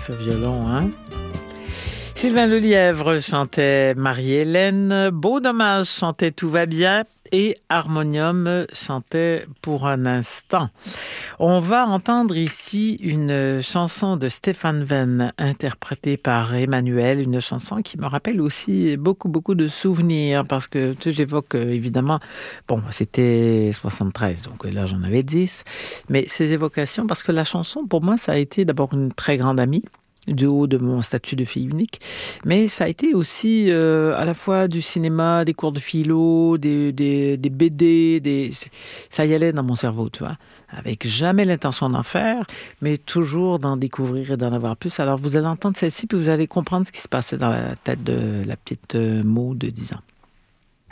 au violon, hein? Sylvain Lelièvre chantait Marie-Hélène, Beau Dommage chantait Tout va bien et Harmonium chantait Pour un instant. On va entendre ici une chanson de Stéphane Venn interprétée par Emmanuel, une chanson qui me rappelle aussi beaucoup de souvenirs parce que tu sais, j'évoque évidemment, bon, c'était 73, donc là j'en avais 10, mais ces évocations, parce que la chanson pour moi ça a été d'abord une très grande amie, du haut de mon statut de fille unique, mais ça a été aussi à la fois du cinéma, des cours de philo, des BD, ça y allait dans mon cerveau, tu vois, avec jamais l'intention d'en faire, mais toujours d'en découvrir et d'en avoir plus. Alors vous allez entendre celle-ci, puis vous allez comprendre ce qui se passait dans la tête de la petite Maud de 10 ans.